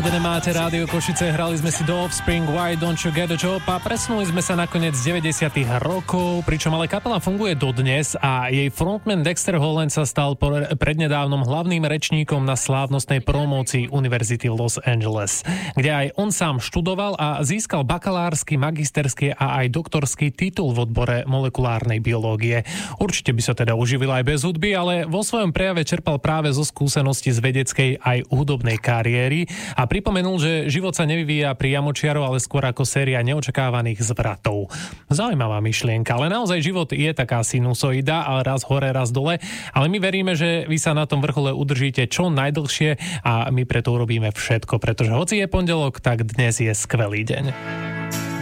Naladené máte Rádio Košice, hrali sme si do Offspring Why Don't You Get a Job a presunuli sme sa nakoniec z 90. rokov, pričom ale kapela funguje dodnes a jej frontman Dexter Holland sa stal prednedávnom hlavným rečníkom na slávnostnej promócii Univerzity v Los Angeles, kde aj on sám študoval a získal bakalársky, magisterský a aj doktorský titul v odbore molekulárnej biológie. Určite by sa teda uživil aj bez hudby, ale vo svojom prejave čerpal práve zo skúsenosti z vedeckej aj hudobnej kariéry a pripomenul, že život sa nevyvíja pri jamočiarov, ale skôr ako séria neočakávaných zvratov. Zaujímavá myšlienka, ale naozaj život je taká sinusoida, ale raz hore, raz dole, ale my veríme, že vy sa na tom vrchole udržíte čo najdlhšie a my preto urobíme všetko, pretože hoci je pondelok, tak dnes je skvelý deň.